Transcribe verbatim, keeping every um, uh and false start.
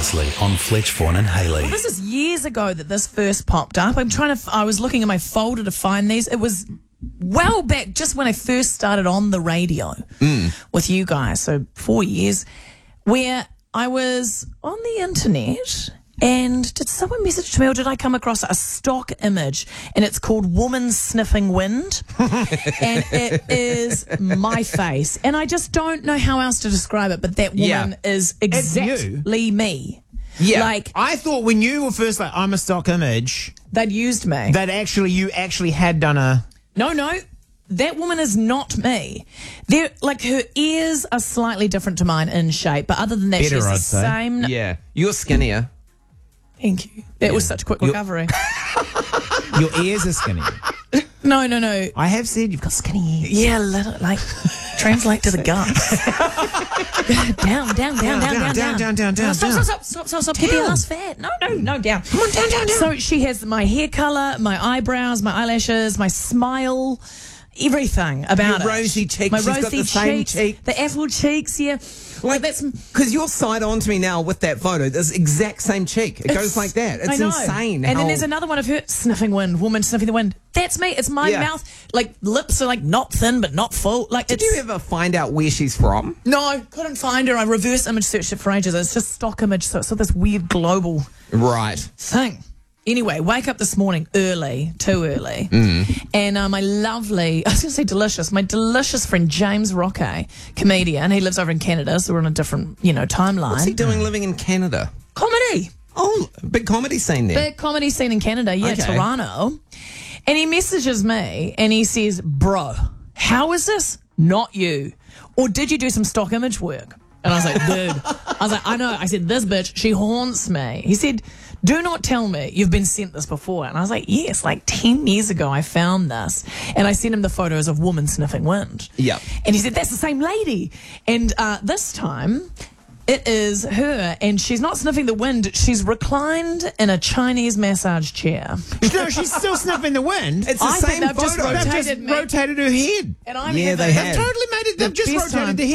Previously on Fletch, Vaughan and Haley. Well, this is years ago that this first popped up. I'm trying to, f- I was looking in my folder to find these. It was well back just when I first started on the radio mm. with you guys. So four years where I was on the internet and did someone message to me or did I come across a stock image and it's called Woman Sniffing Wind and it is my face and I just don't know how else to describe it, but that woman Yeah. is exactly me. Yeah, Like, I thought when you were first like, I'm a stock image, they'd used me. that actually you actually had done a... No, no, that woman is not me. They're, like, her ears are slightly different to mine in shape, but other than that, Better, she's the I'd say. same. Yeah, you're skinnier. Thank you. That was such a quick recovery. Your ears are skinny. no, no, no. I have said you've got skinny ears. Yeah, little, like, translate to the guts. down, down, down, down, down, down, down, down, down, down, Stop, down. stop, stop, stop, stop. Keep your ass fat. No, no, no, down. Come on, down, down, down. So she has my hair colour, my eyebrows, my eyelashes, my smile, everything about Your it. rosy cheeks. My She's got rosy the same cheeks, cheek. the apple cheeks, yeah. Like that's because you're side on to me now with that photo. This exact same cheek. It goes like that. It's I know. insane. And how- then there's another one of her sniffing wind, woman sniffing the wind. That's me. It's my Yeah. mouth. Like lips are like not thin but not full. Like Did it's you ever find out where she's from? no, couldn't find her. I reverse image searched it for ages. It's just stock image, so it's sort of this weird global Right. thing. Anyway, wake up this morning early, too early, Mm. and uh, my lovely, I was going to say delicious, my delicious friend James Roque, comedian, he lives over in Canada, so we're on a different, you know, timeline. What's he doing living in Canada? Comedy. Oh, big comedy scene there. Big comedy scene in Canada, yeah, Okay. Toronto. And he messages me and he says, bro, how is this not you? Or did you do some stock image work? And I was like, dude, I was like, I know. I said, this bitch, she haunts me. He said, do not tell me you've been sent this before. And I was like, yes, like ten years ago I found this. And I sent him the photos of woman sniffing wind. Yep. And he said, that's the same lady. And uh, this time it is her and she's not sniffing the wind. She's reclined in a Chinese massage chair. No, she's still sniffing the wind. It's the I think same they've just photo. They've just rotated me. rotated her head. And I'm Yeah, having they have. Totally made it. They've The just best rotated time. the head.